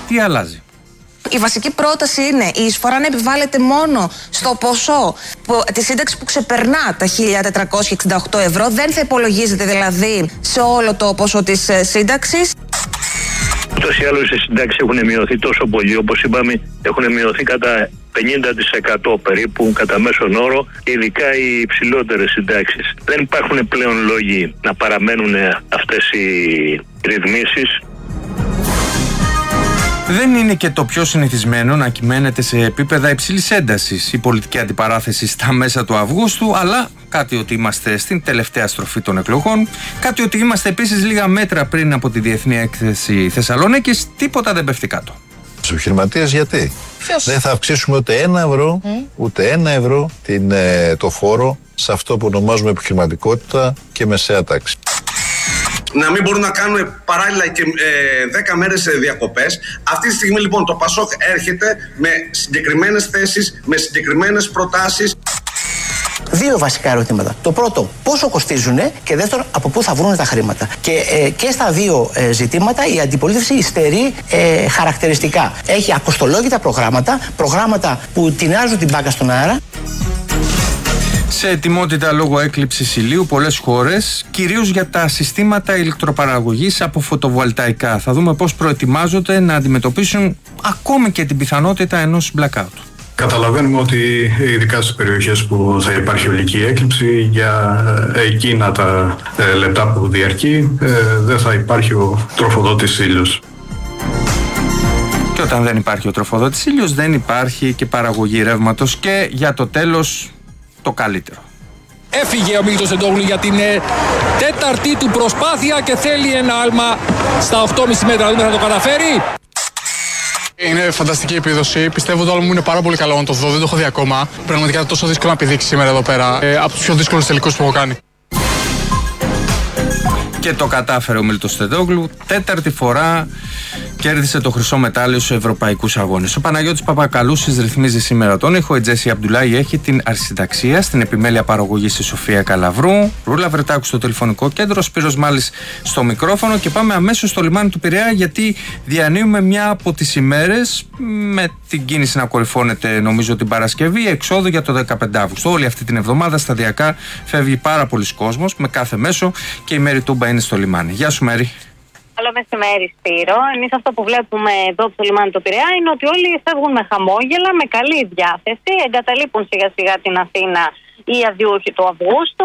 τι αλλάζει? Η βασική πρόταση είναι η εισφορά να επιβάλλεται μόνο στο ποσό της σύνταξης που ξεπερνά τα 1.468 ευρώ. Δεν θα υπολογίζεται δηλαδή σε όλο το ποσό της σύνταξης. Ούτως ή άλλως οι συντάξεις έχουν μειωθεί τόσο πολύ, όπως είπαμε, έχουν μειωθεί κατά 50% περίπου κατά μέσον όρο, ειδικά οι υψηλότερες συντάξεις. Δεν υπάρχουν πλέον λόγοι να παραμένουν αυτές οι ρυθμίσεις. Δεν είναι και το πιο συνηθισμένο να κυμαίνεται σε επίπεδα υψηλής έντασης η πολιτική αντιπαράθεση στα μέσα του Αυγούστου, αλλά κάτι ότι είμαστε στην τελευταία στροφή των εκλογών, κάτι ότι είμαστε επίσης λίγα μέτρα πριν από τη Διεθνή Έκθεση Θεσσαλονίκης, τίποτα δεν πέφτει κάτω. Στους επιχειρηματίες γιατί? Δεν θα αυξήσουμε ούτε ένα ευρώ το φόρο σε αυτό που ονομάζουμε επιχειρηματικότητα και μεσαία τάξη. Να μην μπορούν να κάνουν παράλληλα και 10 μέρες διακοπές. Αυτή τη στιγμή λοιπόν το ΠΑΣΟΚ έρχεται με συγκεκριμένες θέσεις, με συγκεκριμένες προτάσεις. Δύο βασικά ερωτήματα. Το πρώτο, πόσο κοστίζουνε, και δεύτερον, από πού θα βρουν τα χρήματα. Και στα δύο ζητήματα η αντιπολίτευση υστερεί χαρακτηριστικά. Έχει ακοστολόγητα προγράμματα που τεινάζουν την μπάκα στον αέρα. Σε ετοιμότητα λόγω έκλειψης ηλίου πολλές χώρες, κυρίως για τα συστήματα ηλεκτροπαραγωγής από φωτοβολταϊκά. Θα δούμε πώς προετοιμάζονται να αντιμετωπίσουν ακόμη και την πιθανότητα ενός blackout. Καταλαβαίνουμε ότι ειδικά στις περιοχές που θα υπάρχει ολική έκλειψη, για εκείνα τα λεπτά που διαρκεί δεν θα υπάρχει ο τροφοδότης ήλιος. Και όταν δεν υπάρχει ο τροφοδότης ήλιος δεν υπάρχει και παραγωγή ρεύματος. Και για το τέλος το καλύτερο. Έφυγε ο Μίλτος Τεντόγλου για την τέταρτη του προσπάθεια και θέλει ένα άλμα στα 8,5 μέτρα. Δούμε θα το καταφέρει. Είναι φανταστική επίδοση. Πιστεύω το άλμα μου είναι πάρα πολύ καλό να το δω. Δεν το έχω δει ακόμα. Πραγματικά τόσο δύσκολο να πηδήξει σήμερα εδώ πέρα. Από τους πιο δύσκολους τελικούς που έχω κάνει. Και το κατάφερε ο Μίλτος Τεντόγλου. Τέταρτη φορά κέρδισε το χρυσό μετάλλιο στους ευρωπαϊκούς αγώνες. Ο Παναγιώτης Παπακαλούσης ρυθμίζει σήμερα τον ήχο. Η Τζέσι Αμπτουλάη έχει την αρχισυνταξία. Στην επιμέλεια παραγωγής η Σοφία Καλαβρού. Ρούλα Βρετάκου στο τηλεφωνικό κέντρο. Σπύρος Μάλης στο μικρόφωνο. Και πάμε αμέσως στο λιμάνι του Πειραιά, γιατί διανύουμε μια από τις ημέρες με την κίνηση να κορυφώνεται νομίζω την Παρασκευή εξόδου για το 15 Αύγουστο. Όλη αυτή την εβδομάδα σταδιακά φεύγει πάρα πολλοί κόσμος με κάθε μέσο και η Μέρη Τούμπα είναι στο λιμάνι. Γεια σου Μέρη. Καλό μεσημέρι, Σπύρο. Εμείς αυτό που βλέπουμε εδώ στο λιμάνι του Πειραιά είναι ότι όλοι φεύγουν με χαμόγελα, με καλή διάθεση, εγκαταλείπουν σιγά σιγά την Αθήνα οι αδειούχοι του Αυγούστου.